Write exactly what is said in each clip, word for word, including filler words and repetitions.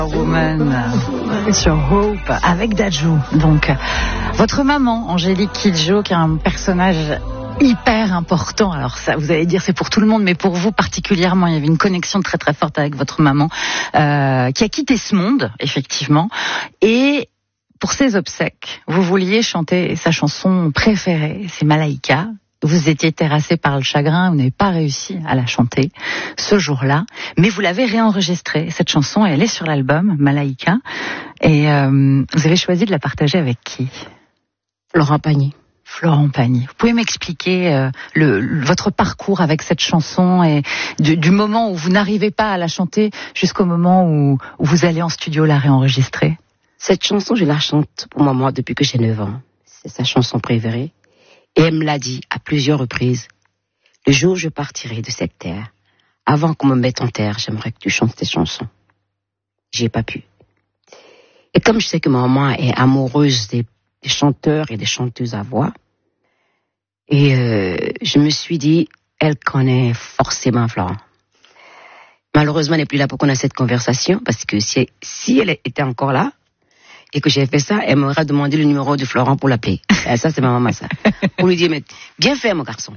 Woman sur Hope avec Dadju. Donc, votre maman, Angélique Kidjo, qui est un personnage hyper important. Alors ça, vous allez dire c'est pour tout le monde, mais pour vous particulièrement, il y avait une connexion très très forte avec votre maman, euh, qui a quitté ce monde, effectivement. Et pour ses obsèques, vous vouliez chanter sa chanson préférée, c'est Malaïka. Vous étiez terrassé par le chagrin, vous n'avez pas réussi à la chanter ce jour-là, mais vous l'avez réenregistrée, cette chanson, elle est sur l'album Malaïka, et euh, vous avez choisi de la partager avec qui ? Florent Pagny. Florent Pagny. Vous pouvez m'expliquer euh, le, le, votre parcours avec cette chanson, et du, du moment où vous n'arrivez pas à la chanter jusqu'au moment où, où vous allez en studio la réenregistrer ? Cette chanson, je la chante pour maman depuis que j'ai neuf ans. C'est sa chanson préférée. Et elle me l'a dit à plusieurs reprises. Le jour où je partirai de cette terre, avant qu'on me mette en terre, j'aimerais que tu chantes tes chansons. J'y ai pas pu. Et comme je sais que ma maman est amoureuse des, des chanteurs et des chanteuses à voix, et euh, je me suis dit, elle connaît forcément Florent. Malheureusement, elle n'est plus là pour qu'on ait cette conversation, parce que si, si elle était encore là, et que j'ai fait ça, elle m'aurait demandé le numéro de Florent pour l'appeler. Ça, c'est ma maman, ça. Pour lui dire, mais bien fait, mon garçon.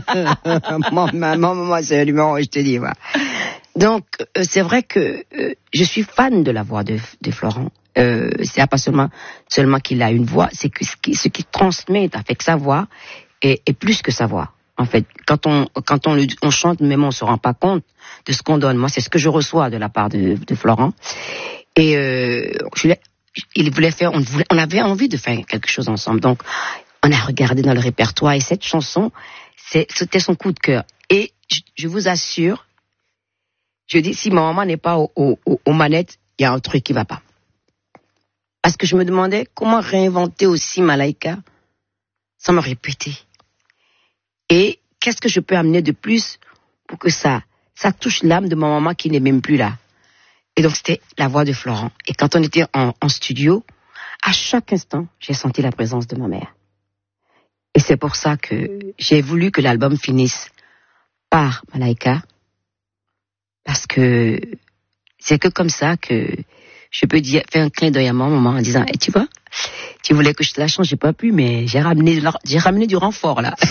ma maman, c'est le numéro, je te dis, voilà. Donc, euh, c'est vrai que euh, je suis fan de la voix de, de Florent. Euh, c'est pas seulement, seulement qu'il a une voix, c'est que ce qu'il ce qui transmet avec sa voix est, est plus que sa voix. En fait, quand on, quand on, on chante, même on se rend pas compte de ce qu'on donne. Moi, c'est ce que je reçois de la part de, de Florent. Et euh, je l'ai Il voulait faire, on, voulait, on avait envie de faire quelque chose ensemble. Donc, on a regardé dans le répertoire et cette chanson, c'est, c'était son coup de cœur. Et je, je vous assure, je dis, si ma maman n'est pas au, au, au, aux manettes, il y a un truc qui va pas. Parce que je me demandais comment réinventer aussi Malaïka sans me répéter. Et qu'est-ce que je peux amener de plus pour que ça, ça touche l'âme de ma maman qui n'est même plus là. Et donc, c'était la voix de Florent. Et quand on était en, en studio, à chaque instant, j'ai senti la présence de ma mère. Et c'est pour ça que j'ai voulu que l'album finisse par Malaïka. Parce que c'est que comme ça que je peux dire, faire un clin d'œil à ma maman en disant, hey, tu vois, tu voulais que je te la chante, j'ai pas pu, mais j'ai ramené, j'ai ramené du renfort, là.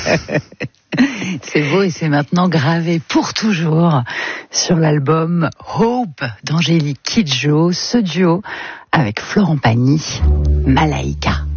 C'est beau et c'est maintenant gravé pour toujours sur l'album Hope d'Angélique Kidjo, ce duo avec Florent Pagny, Malaïka.